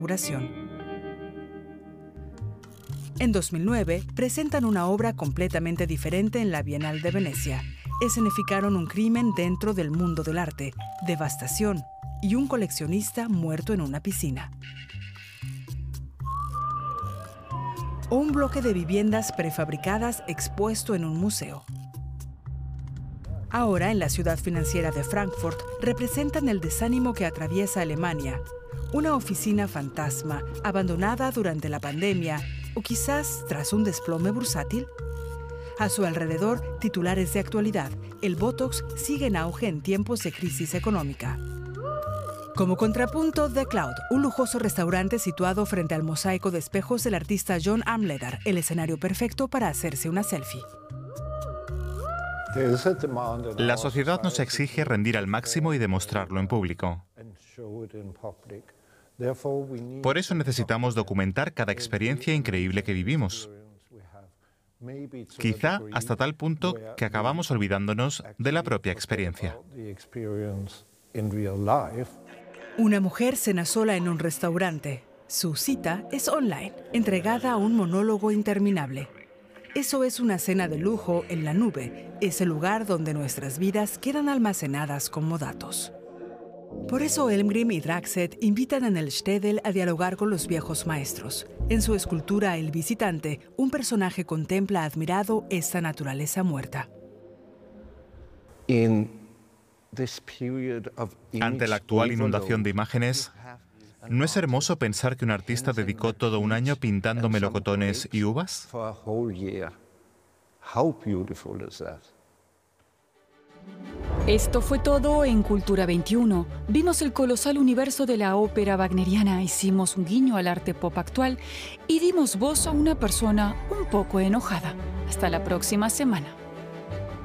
En 2009, presentan una obra completamente diferente en la Bienal de Venecia. Escenificaron un crimen dentro del mundo del arte, devastación y un coleccionista muerto en una piscina. O un bloque de viviendas prefabricadas expuesto en un museo. Ahora, en la ciudad financiera de Frankfurt, representan el desánimo que atraviesa Alemania. Una oficina fantasma, abandonada durante la pandemia, o quizás tras un desplome bursátil. A su alrededor, titulares de actualidad. El Botox sigue en auge en tiempos de crisis económica. Como contrapunto, The Cloud, un lujoso restaurante situado frente al mosaico de espejos del artista John Armleder, el escenario perfecto para hacerse una selfie. La sociedad nos exige rendir al máximo y demostrarlo en público. Por eso necesitamos documentar cada experiencia increíble que vivimos. Quizá hasta tal punto que acabamos olvidándonos de la propia experiencia. Una mujer cena sola en un restaurante. Su cita es online, entregada a un monólogo interminable. Eso es una cena de lujo en la nube, ese lugar donde nuestras vidas quedan almacenadas como datos. Por eso Elmgrim y Draxet invitan a el Städel a dialogar con los viejos maestros. En su escultura El visitante, un personaje contempla admirado esta naturaleza muerta. Ante la actual inundación de imágenes, ¿no es hermoso pensar que un artista dedicó todo un año pintando melocotones y uvas? Esto fue todo en Cultura 21. Vimos el colosal universo de la ópera wagneriana, hicimos un guiño al arte pop actual y dimos voz a una persona un poco enojada. Hasta la próxima semana.